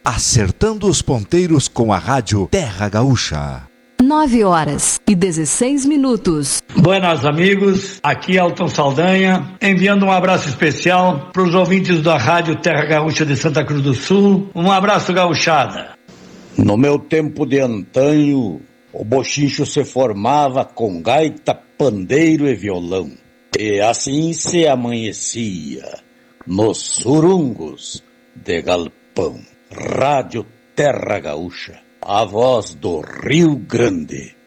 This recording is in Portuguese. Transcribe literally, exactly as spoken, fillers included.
acertando os ponteiros com a rádio Terra Gaúcha. Nove horas e dezesseis minutos. Buenas amigos, aqui Elton Saldanha, enviando um abraço especial para os ouvintes da rádio Terra Gaúcha de Santa Cruz do Sul. Um abraço, gauchada. No meu tempo de antanho, o bochincho se formava com gaita, pandeiro e violão. E assim se amanhecia nos surungos de galpão. Rádio Terra Gaúcha, a voz do Rio Grande.